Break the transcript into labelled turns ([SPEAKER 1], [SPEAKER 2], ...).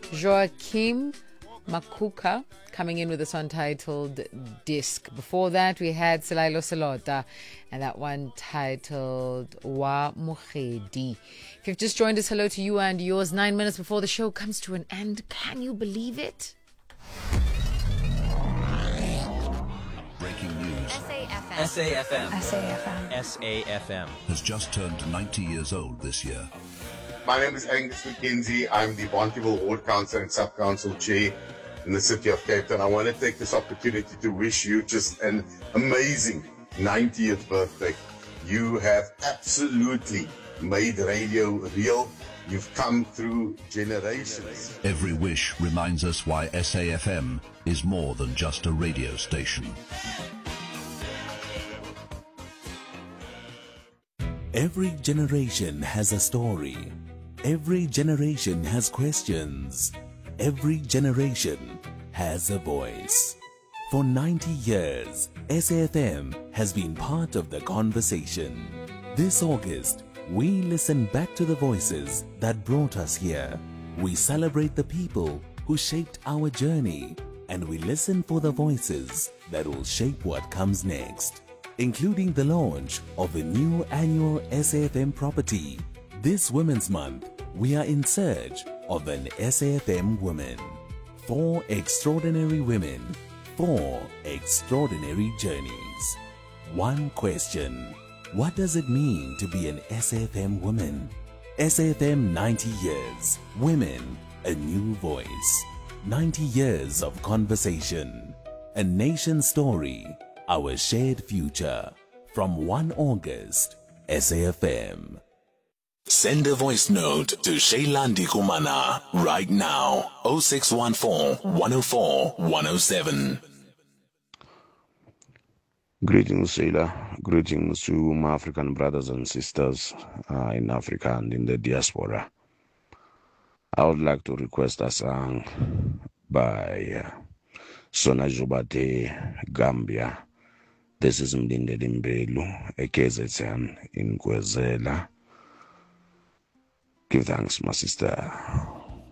[SPEAKER 1] Joachim Makuka coming in with a song titled Disc. Before that, we had Selailo Selota and that one titled Wa Mugedi. If you've just joined us, hello to you and yours. 9 minutes before the show comes to an end. Can you believe it?
[SPEAKER 2] Breaking news.
[SPEAKER 3] SAFM
[SPEAKER 2] has just turned 90 years old this year.
[SPEAKER 4] My name is Angus McKenzie. I'm the Bonteheuwel Ward Council and Sub-Council Chair in the city of Cape Town. I want to take this opportunity to wish you just an amazing 90th birthday. You have absolutely made radio real. You've come through generations.
[SPEAKER 2] Every wish reminds us why SAFM is more than just a radio station.
[SPEAKER 5] Every generation has a story. Every generation has questions. Every generation has a voice. For 90 years, SAFM has been part of the conversation. This August, we listen back to the voices that brought us here. We celebrate the people who shaped our journey, and we listen for the voices that will shape what comes next, including the launch of a new annual SAFM property. This Women's Month, we are in search of an SAFM woman. 4 extraordinary women, 4 extraordinary journeys. One question: what does it mean to be an SAFM woman? SAFM 90 years, women, a new voice. 90 years of conversation, a nation story, our shared future. From 1 August, SAFM. Send a voice note to Shailandi Kumana right now. 0614 104 107.
[SPEAKER 6] Greetings, Sheila. Greetings to my African brothers and sisters in Africa and in the diaspora. I would like to request a song by Sona Jubate, Gambia. This is Mdinde Dimbelu, a KZN in Kwezela. Give thanks, my sister.